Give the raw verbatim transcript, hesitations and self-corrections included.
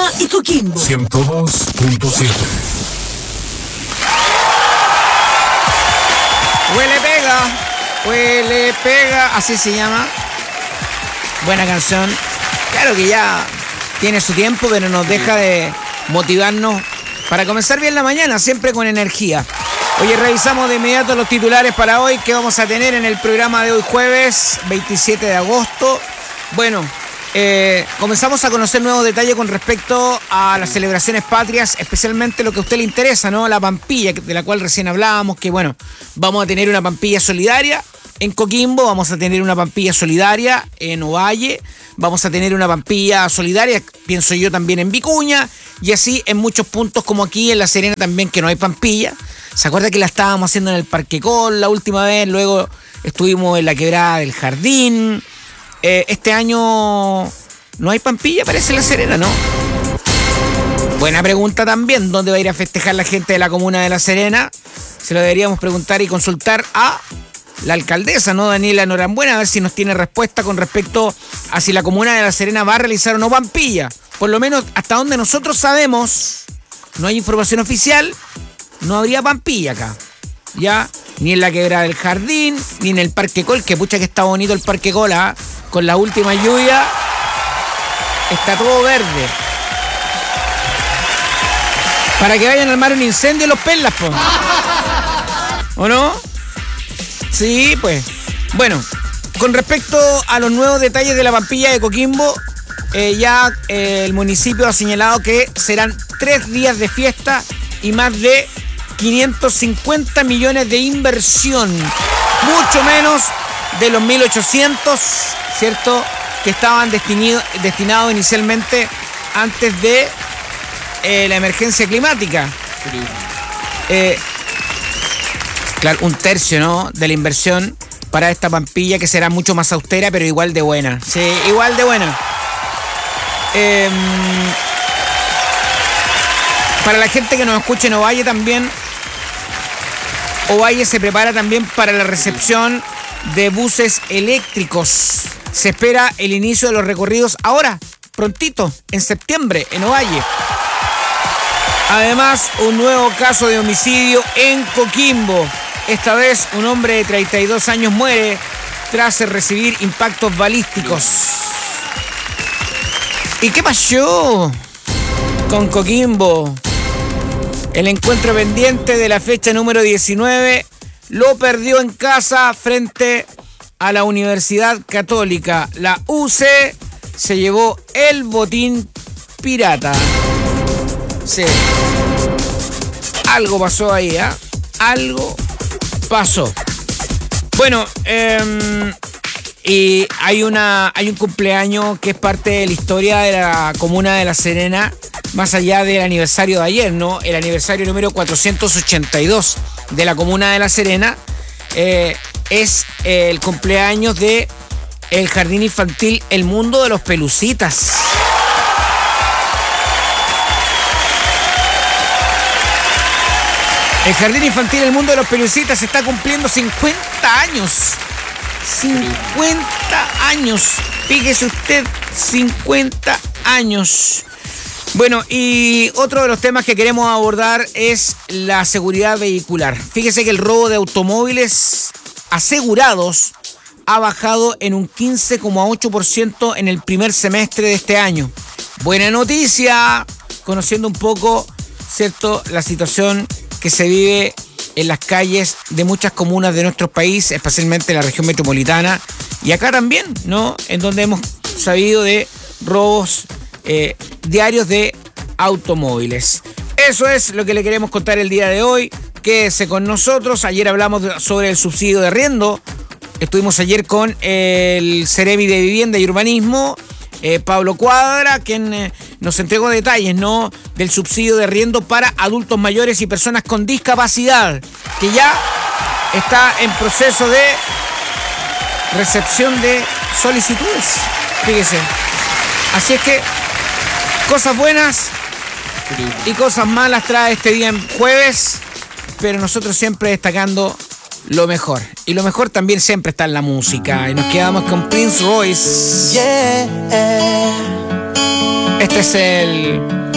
y Coquimbo. ciento dos punto siete. Huele pega, huele pega, así se llama. Buena canción. Claro que ya tiene su tiempo, pero nos deja de motivarnos para comenzar bien la mañana, siempre con energía. Oye, revisamos de inmediato los titulares para hoy que vamos a tener en el programa de hoy jueves veintisiete de agosto. Bueno, eh, comenzamos a conocer nuevos detalles con respecto a las celebraciones patrias, especialmente lo que a usted le interesa, ¿no? La Pampilla, de la cual recién hablábamos, que bueno, vamos a tener una Pampilla solidaria en Coquimbo, vamos a tener una Pampilla solidaria en Ovalle, vamos a tener una Pampilla solidaria, pienso yo, también en Vicuña, y así en muchos puntos como aquí en La Serena también, que no hay Pampilla. ¿Se acuerda que la estábamos haciendo en el Parque Col la última vez? Luego estuvimos en la Quebrada del Jardín. Eh, este año no hay Pampilla, parece, en La Serena, ¿no? Buena pregunta también. ¿Dónde va a ir a festejar la gente de la comuna de La Serena? Se lo deberíamos preguntar y consultar a la alcaldesa, ¿no? Daniela Norambuena, a ver si nos tiene respuesta con respecto a si la comuna de La Serena va a realizar o no Pampilla. Por lo menos hasta donde nosotros sabemos, no hay información oficial, no habría Pampilla acá. Ya, ni en la Quebrada del Jardín, ni en el Parque Col, que pucha que está bonito el Parque Col, ¿eh? Con la última lluvia está todo verde. Para que vayan a armar un incendio los perlas, po. ¿O no? Sí, pues. Bueno, con respecto a los nuevos detalles de la Pampilla de Coquimbo, eh, ya eh, el municipio ha señalado que serán tres días de fiesta y más de quinientos cincuenta millones de inversión. Mucho menos de los mil ochocientos, ¿cierto?, que estaban destinados destinado inicialmente antes de eh, la emergencia climática. Eh, claro, un tercio, ¿no?, de la inversión para esta Pampilla, que será mucho más austera, pero igual de buena. Sí, igual de buena. Eh, para la gente que nos escuche en Ovalle también, Ovalle se prepara también para la recepción de buses eléctricos. Se espera el inicio de los recorridos ahora, prontito, en septiembre, en Ovalle. Además, un nuevo caso de homicidio en Coquimbo. Esta vez, un hombre de treinta y dos años muere tras recibir impactos balísticos. ¿Y qué pasó con Coquimbo? El encuentro pendiente de la fecha número diecinueve lo perdió en casa frente a la Universidad Católica. La U C se llevó el botín pirata. Sí. Algo pasó ahí, ¿eh? Algo pasó. Bueno, eh, y hay, una, hay un cumpleaños que es parte de la historia de la comuna de La Serena, más allá del aniversario de ayer, ¿no? El aniversario número cuatrocientos ochenta y dos de la comuna de La Serena eh, es eh, el cumpleaños de el Jardín Infantil El Mundo de los Pelucitas. El Jardín Infantil El Mundo de los Pelucitas está cumpliendo cincuenta años. cincuenta años. Fíjese usted, cincuenta años. Bueno, y otro de los temas que queremos abordar es la seguridad vehicular. Fíjese que el robo de automóviles asegurados ha bajado en un quince coma ocho por ciento en el primer semestre de este año. Buena noticia, conociendo un poco, ¿cierto?, la situación que se vive en las calles de muchas comunas de nuestro país, especialmente en la región metropolitana, y acá también, ¿no?, en donde hemos sabido de robos eh, diarios de automóviles. Eso es lo que le queremos contar el día de hoy. Quédese con nosotros. Ayer hablamos sobre el subsidio de arriendo. Estuvimos ayer con el Ceremi de Vivienda y Urbanismo, eh, Pablo Cuadra, quien eh, nos entregó detalles, ¿no?, del subsidio de arriendo para adultos mayores y personas con discapacidad, que ya está en proceso de recepción de solicitudes. Fíjese. Así es que cosas buenas y cosas malas trae este día en jueves, pero nosotros siempre destacando lo mejor. Y lo mejor también siempre está en la música. Y nos quedamos con Prince Royce. Yeah. Este es el